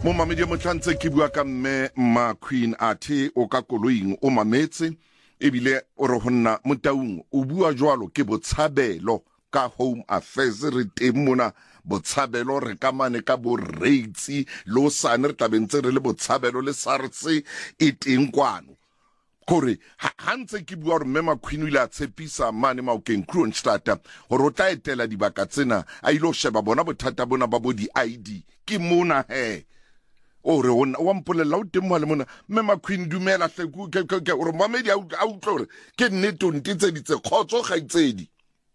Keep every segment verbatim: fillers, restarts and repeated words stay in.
Mo mamedi mo tlantse ke bua ka mme ma Queen athe o ka koloing o mametse ebile o re honna motaung o bua jwalo ke botshabelo ka Home Affairs re teng mona botshabelo re kamane ka bo reitsi lo sane re tlabentse re le botshabelo le SARS e teng kwano kore ha ntse ke bua re mme ma Queen o ile a tshepisa mane Maokeng Kroonstad gore o tla etela dibaka tsena a ile o sheba bona bothata bona ba bo di I D ke mona he o re wa mpolela o teng mo le mona mme ma Queen dumela hle ke o re mamedi a utlwa re ke nnete o ntitse ditse khotso ga itsedi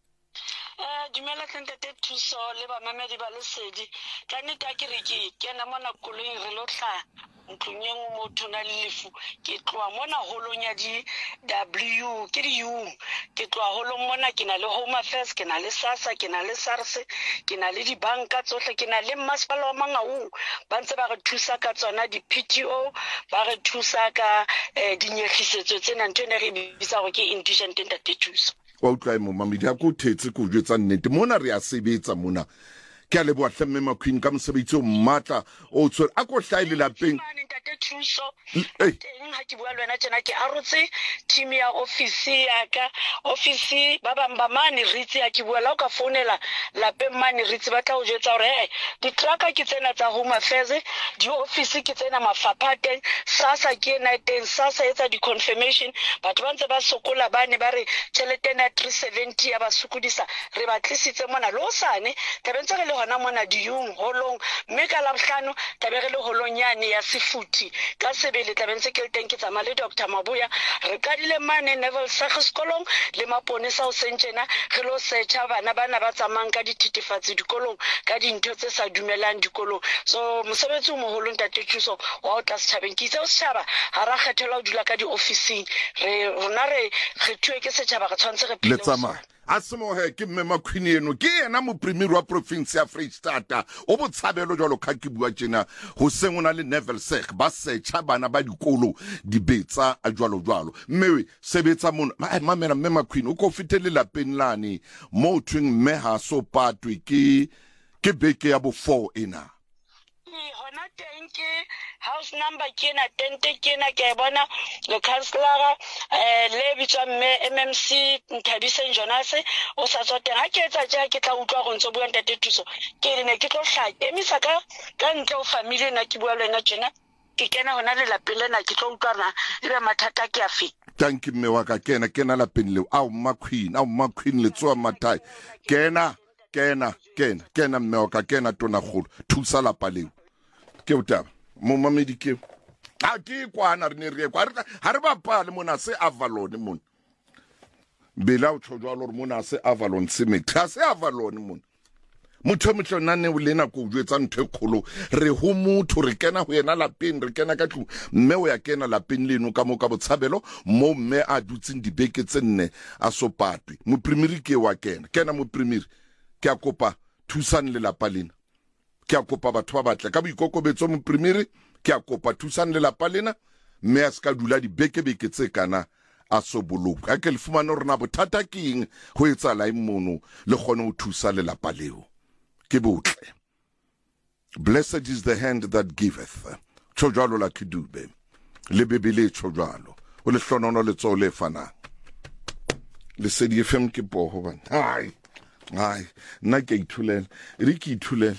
eh dumela tlente thuso le ba mamedi ba lesedi ka nnete a ke re ke kena mona koloing re lo tla ntlonyeng mo thona le lefu ke tloa mona holonya di W ke di U ke tloa holong mona ke na le Home Affairs ke na le SASSA ke na le SARS ke na le di banka tsohle ke na le masepala wa Mangaung ba ntse ba re thusa ka tsona di P T O ba re thusa ka dinyegisetso tsena ntwe ne re bitsa go ke indigent ntate thuso wa utlwa mo mamedi a go thetse go jwetsa nnete mona re a sebetsa mona ke a leboa hle mme ma Queen ka mosebetsi o mmatla o tswere a go hlaile lapeng ntate thuso teng ha ke bua le wena tsena ke arotse team ya office ya ka office ba bang ba mane ritse ya ke bua la o ka founela lapeng mane ritse ba tla o jetsa hore eh di trucker ke tsena tsa Home Affairs di office ke tsena mafapha teng SASSA ke na teng SASSA etsa di confirmation batho ba ntse ba sokola bane ba re tšhelete na three seventy ya ba sukudisa re ba tlisitse mona lo sane tabentse re le hona mona diung holong mme ka la bohlano tabe re le holonyane ya sefuthi ka sebele tabentse ke teng ke tsama le Doctor Mabuya re kadile mane Neville Sekhis kolong le maponesa o sentjena re lo searcha bana bana ba tsamang ka dititifatsi dikolong ka dintho tse sa dumelang dikolong so mosebetsi o moholo ntate thuso wa o tla setjhabeng ke itse o setjhaba ha ra kgethela o dula ka di office re rona re kgethuwe ke setjhaba re tshwantse re le tsama a semo he ke mme ma Queen eno ke yena mo premier wa province ya Freistata o botshabelo jalo ka ke bua tjena ho sengona le Neville Sekh ba searcha bana ba dikolo di betsa a jwalo jwalo mme sebetsa mona mamela mme ma Queen o ko fitele lapeng lane mo twing mme ha so patwe ke ke beke ya bo four ena hona teng ke house number kena tente kena ke bona le councilor eh le bitswa mme M M C Nthabise Jonas o sa tswa teng ha ke etsa ja ke tla utlwa go ntse bua ntate thuso ke ne ke tlo hla emisa ka ka ntle o family na ke bua le nna tjena ke kena hona le lapeng lena ke tlo utlwa na ebe mathata ke afi thank you mme wa ka kena kena lapeng le au ma Queen au ma Queen le tswa mathai kena kena kena kena mme wa ka kena tona kholo thusa lapa leo ke utaba mo mamedi ke a ke kwana re ne re kwa ha re ba pale mona se Avalon mona bela o tshojwa lo mona se Avalon se metha se Avalon mona motho motho nane o lena go jwetsa ntwe kholo re ho motho re kena ho yena lapeng re kena ka tlu mme o ya kena lapeng leno ka mo ka botshabelo mo mme a dutseng dibeke tse nne a so patwe mo primary ke wa kena kena mo primary ke a kopa thusane le lapa lena ke a kopa batho ba batle ka boikokobetso mo primary ke a kopa thusane le lapa lena mme a ska dula dibeke beke tse kana a so boloka ke le fumana rena bothata ke eng ho etsa la imono le gone o thusa le lapa leo ke botle blessed is the hand that giveth tshojalo la kidube le bebele tshojalo o le hlonono le tso le fana le sedi F M ke po ho bana hai hai nna ke ithulela re ke ithulela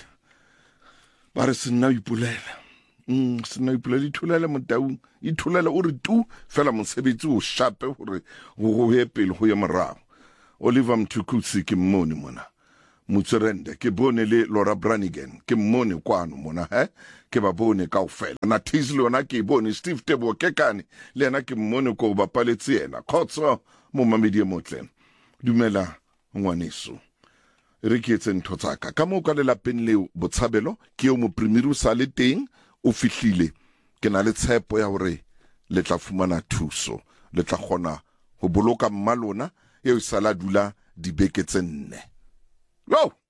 ba re sena ipulela mm sena ipulela ithulela motaung ithulela o re tu fela mosebetsi o shape hore go go pele go ya morago Oliver Mthukutsi ke mmone mona Mutserende ke bone le Laura Branigan ke mmone kwano mona he ke ba bone kaofela na Tizli ona ke bone Steve Tebo ke kane le ena ke mmone ko ba paletsi ena khotso mo mamedi motleng dumela ngwaneso re ke etse ntho tsaka ka mo ka le lapeng leo botshabelo ke yo mo primary sa le teng o fihlile ke na le tshepo ya hore le tla fumana thuso le tla gona go boloka mmalona e o sala dula dibeke tse nne. Go!